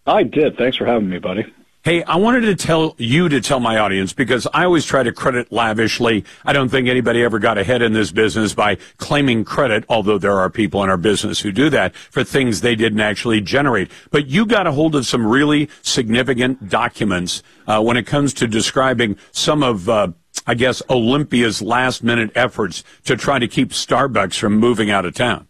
I did. Thanks for having me, buddy. Hey, I wanted to tell my audience, because I always try to credit lavishly. I don't think anybody ever got ahead in this business by claiming credit, although there are people in our business who do that, for things they didn't actually generate. But you got a hold of some really significant documents when it comes to describing some of, I guess, Olympia's last-minute efforts to try to keep Starbucks from moving out of town.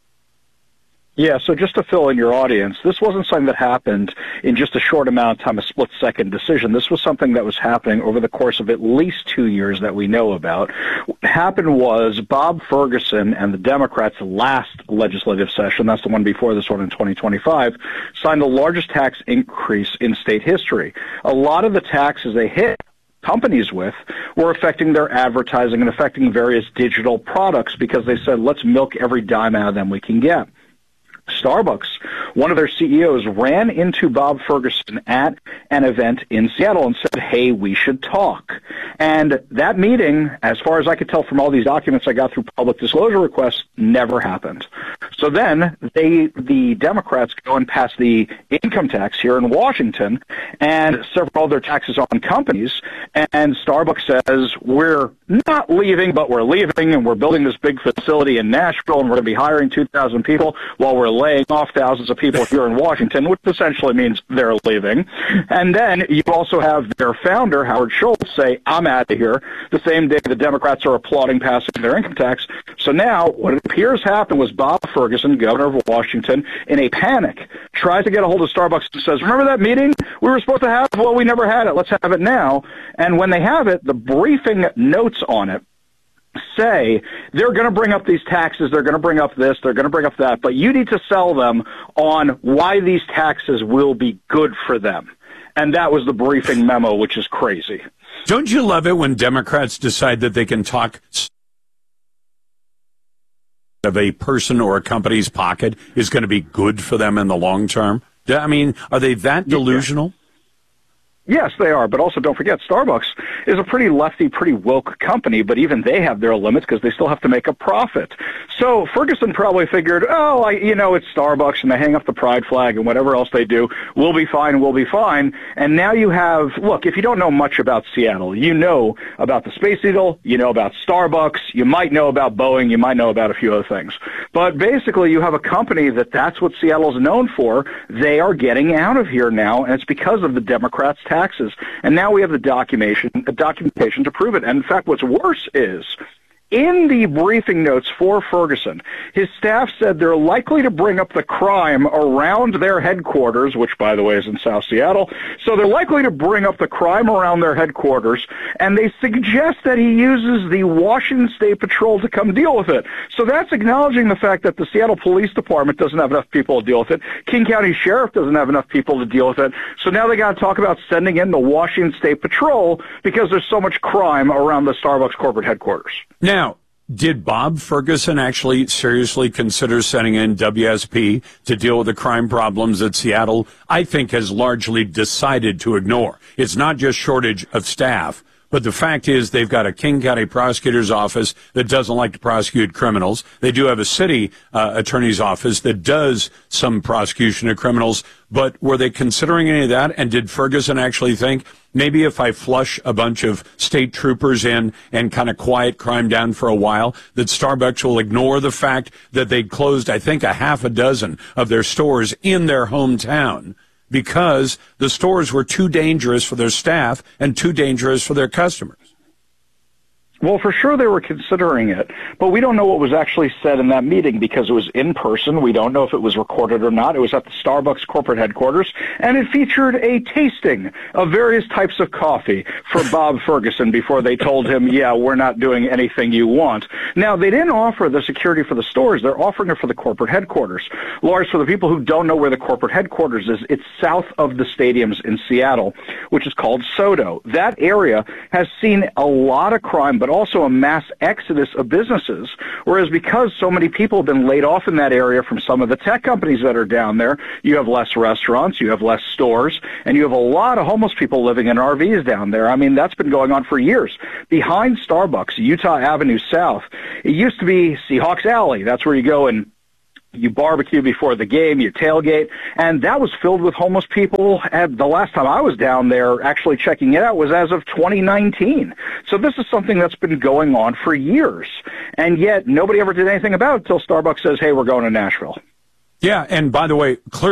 Yeah, so just to fill in your audience, this wasn't something that happened in just a short amount of time, a split-second decision. This was something that was happening over the course of at least 2 years that we know about. What happened was Bob Ferguson and the Democrats' last legislative session, that's the one before this one in 2025, signed the largest tax increase in state history. A lot of the taxes they hit companies with were affecting their advertising and affecting various digital products because they said, let's milk every dime out of them we can get. Starbucks, one of their CEOs, ran into Bob Ferguson at an event in Seattle and said, hey, we should talk. And that meeting, as far as I could tell from all these documents I got through public disclosure requests, never happened. So then the Democrats go and pass the income tax here in Washington and several other taxes on companies. And Starbucks says, we're not leaving, but we're leaving, and we're building this big facility in Nashville, and we're going to be hiring 2,000 people while we're laying off thousands of people here in Washington, which essentially means they're leaving. And then you also have their founder, Howard Schultz, say, I'm out of here, the same day the Democrats are applauding passing their income tax. So now what it appears happened was Bob Ferguson, governor of Washington, in a panic, tries to get a hold of Starbucks and says, remember that meeting we were supposed to have? Well, we never had it. Let's have it now. And when they have it, the briefing notes on it say they're going to bring up these taxes, they're going to bring up this, they're going to bring up that, but you need to sell them on why these taxes will be good for them. And that was the briefing memo, which is crazy. Don't you love it when Democrats decide that they can talk of a person or a company's pocket is going to be good for them in the long term? I mean, are they that delusional? Yes, they are, but also don't forget, Starbucks is a pretty lefty, pretty woke company, but even they have their limits because they still have to make a profit. So Ferguson probably figured, it's Starbucks, and they hang up the pride flag and whatever else they do, we'll be fine, we'll be fine. And now you have, look, if you don't know much about Seattle, you know about the Space Needle, you know about Starbucks, you might know about Boeing, you might know about a few other things. But basically, you have a company that's what Seattle's known for. They are getting out of here now, and it's because of the Democrats' taxes. And now we have the documentation to prove it. And in fact, what's worse is, in the briefing notes for Ferguson, his staff said they're likely to bring up the crime around their headquarters, which, by the way, is in South Seattle. So they're likely to bring up the crime around their headquarters, and they suggest that he uses the Washington State Patrol to come deal with it. So that's acknowledging the fact that the Seattle Police Department doesn't have enough people to deal with it. King County Sheriff doesn't have enough people to deal with it. So now they got to talk about sending in the Washington State Patrol because there's so much crime around the Starbucks corporate headquarters. Now, did Bob Ferguson actually seriously consider sending in WSP to deal with the crime problems that Seattle, I think, has largely decided to ignore? It's not just shortage of staff, but the fact is they've got a King County prosecutor's office that doesn't like to prosecute criminals. They do have a city attorney's office that does some prosecution of criminals. But were they considering any of that? And did Ferguson actually think, maybe if I flush a bunch of state troopers in and kind of quiet crime down for a while, that Starbucks will ignore the fact that they closed, I think, a half a dozen of their stores in their hometown because the stores were too dangerous for their staff and too dangerous for their customers? Well, for sure they were considering it, but we don't know what was actually said in that meeting because it was in person. We don't know if it was recorded or not. It was at the Starbucks corporate headquarters, and it featured a tasting of various types of coffee for Bob Ferguson before they told him, yeah, we're not doing anything you want. Now, they didn't offer the security for the stores. They're offering it for the corporate headquarters. Lars, for the people who don't know where the corporate headquarters is, it's south of the stadiums in Seattle, which is called SoDo. That area has seen a lot of crime, but also a mass exodus of businesses, whereas because so many people have been laid off in that area from some of the tech companies that are down there, you have less restaurants, you have less stores, and you have a lot of homeless people living in RVs down there. I mean, that's been going on for years. Behind Starbucks, Utah Avenue South, it used to be Seahawks Alley. That's where you go and You barbecue before the game, you tailgate, and that was filled with homeless people. And the last time I was down there actually checking it out was as of 2019. So this is something that's been going on for years, and yet nobody ever did anything about it until Starbucks says, hey, we're going to Nashville. Yeah, and by the way, clearly